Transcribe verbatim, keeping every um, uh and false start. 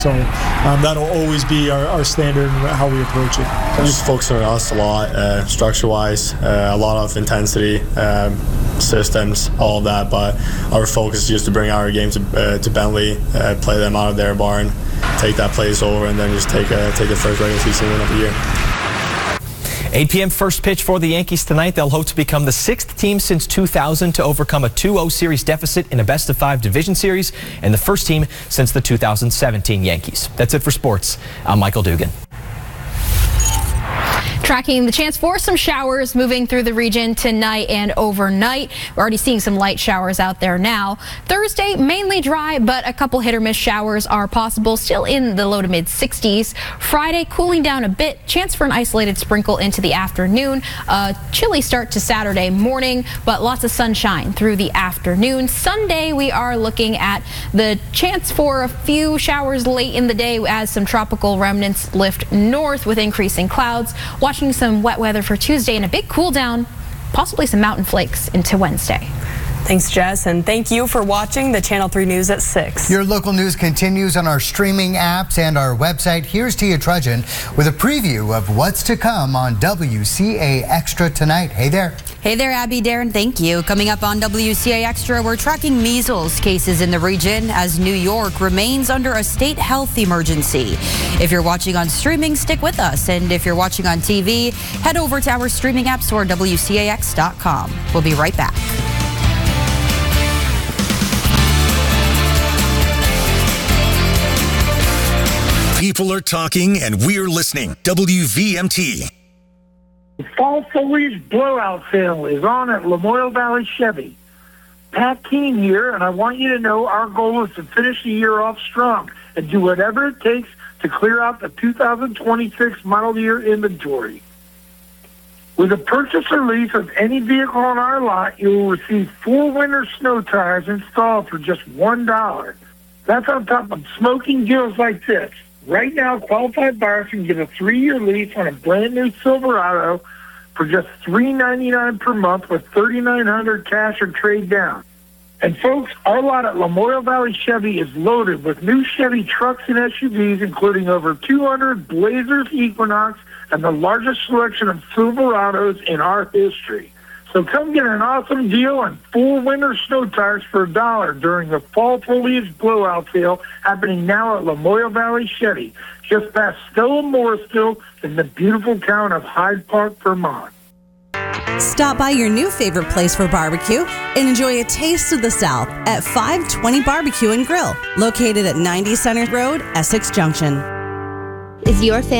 So um, that'll always be our, our standard and how we approach it. We're just focusing on us a lot, uh, structure-wise, uh, a lot of intensity, um, systems, all of that. But our focus is just to bring our game to, uh, to Bentley, uh, play them out of their barn, take that place over, and then just take a, take the first regular season win of the year. eight p.m. first pitch for the Yankees tonight. They'll hope to become the sixth team since two thousand to overcome a two oh series deficit in a best-of-five division series, and the first team since the two thousand seventeen Yankees. That's it for sports. I'm Michael Dugan. Tracking the chance for some showers moving through the region tonight and overnight. We're already seeing some light showers out there now. Thursday, mainly dry, but a couple hit or miss showers are possible, still in the low to mid sixties. Friday, cooling down a bit. Chance for an isolated sprinkle into the afternoon. A chilly start to Saturday morning, but lots of sunshine through the afternoon. Sunday, we are looking at the chance for a few showers late in the day as some tropical remnants lift north with increasing clouds. Watching some wet weather for Tuesday and a big cool down, possibly some mountain flakes into Wednesday. Thanks, Jess, and thank you for watching the Channel three News at six. Your local news continues on our streaming apps and our website. Here's Tia Trudgeon with a preview of what's to come on W C A Extra tonight. Hey there. Hey there, Abby, Darren, thank you. Coming up on W C A Extra, we're tracking measles cases in the region as New York remains under a state health emergency. If you're watching on streaming, stick with us. And if you're watching on T V, head over to our streaming apps or W C A X dot com. We'll be right back. People are talking and we're listening. W V M T. Fall foliage blowout sale is on at Lamoille Valley Chevy. Pat King here, and I want you to know our goal is to finish the year off strong and do whatever it takes to clear out the two thousand twenty-six model year inventory. With a purchase or lease of any vehicle on our lot, you will receive full winter snow tires installed for just one dollar. That's on top of smoking deals like this. Right now, qualified buyers can get a three-year lease on a brand-new Silverado for just three ninety-nine per month with thirty-nine hundred cash or trade down. And folks, our lot at Lamoille Valley Chevy is loaded with new Chevy trucks and S U Vs, including over two hundred Blazers Equinox and the largest selection of Silverados in our history. So come get an awesome deal on full winter snow tires for a dollar during the fall foliage blowout sale happening now at Lamoille Valley Chevy, just past Stella Morrisville in the beautiful town of Hyde Park, Vermont. Stop by your new favorite place for barbecue and enjoy a taste of the South at five twenty Barbecue and Grill, located at ninety Center Road, Essex Junction. Is your family